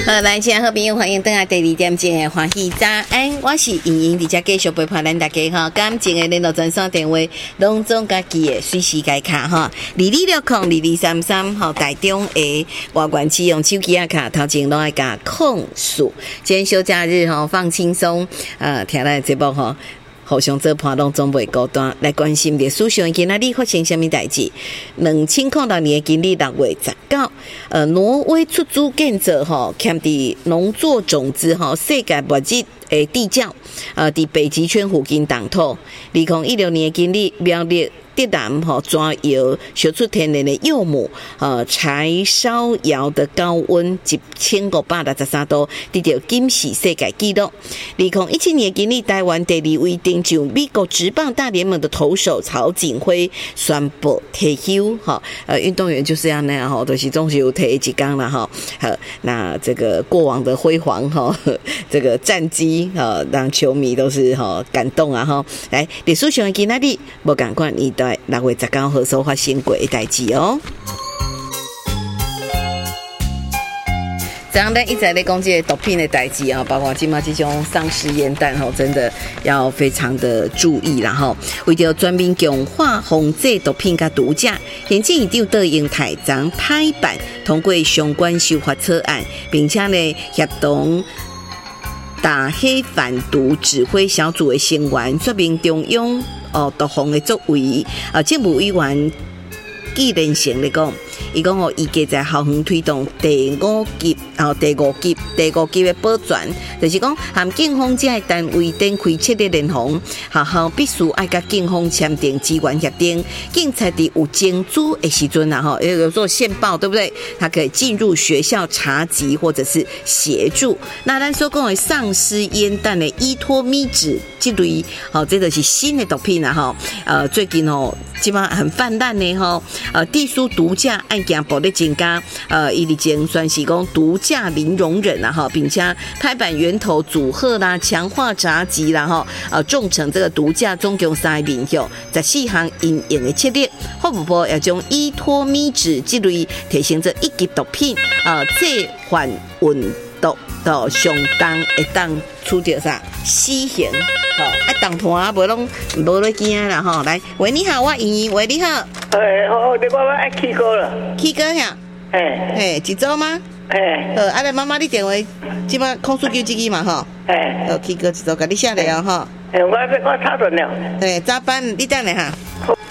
好，来，亲爱好朋友，欢迎登来第2点钟的欢喜早安，我是莹莹，伫遮继续陪伴咱大家哈。感情的联络专线电话，拢总家己的随时改卡哈，22602233哈，台中的外关启用手机卡，头前拢爱加控诉。今天休假日哈，放轻松，听咱的节目哈。互相做伴拢总袂孤单，来关心历史上今仔日发生什么代志？2006年的今日6月19，挪威出租建造吼，欠伫农作种子吼，世界末日的地窖，伫北极圈附近冻土。2016年的今日苗栗德南抓摇烧出天然的柚母，柴烧窑的高温1563度，得到金氏世界纪录。2017年今日，台湾第2位登上美国职棒大联盟的投手曹景辉宣布退休。运动员就是要那样就是总是有退一天啦哈。那这个过往的辉煌这个战绩让球迷都是感动啊哈。来，历史上今仔日无赶快你。6月19号所发生过的代志哦。这样咱一直在讲这个毒品的代志啊，包括今嘛这种丧尸烟弹真的要非常的注意啦哈。为了全面强化防治毒品甲毒驾，行政院长德英台昨拍板通过相关修法草案，并且呢协同大黑反毒指挥小组的成员说明中央毒防的作为，政务委员纪连成来讲，伊讲伊加在校园推动第五级的保全，就是讲含警方这个单位展开设立联防，学校必须爱甲警方签订资源协定，警察伫有chứng據的时阵有做线报，对不对？他可以进入学校查缉或者是协助。那咱所讲的丧尸烟弹的依托咪酯，这类这就是新的毒品啦最近基本上很泛滥的地书毒驾案件暴力增加，伊里前算是讲毒驾零容忍啦并且拍板源头阻吓啦，强化查缉啦重惩这个毒驾总共3个面向，14项因应的策略，法务部也将依托咪酯这类提升做1级毒品，这缓运毒到相当会当处到啥死刑。当团无拢无咧惊啦来，喂你好，我莹莹，喂你好。好， 我爱去过了。 去过呀？一周吗？来妈妈你电话，即摆控诉救这个嘛去过一周，甲你写了我差不多了。早班你等下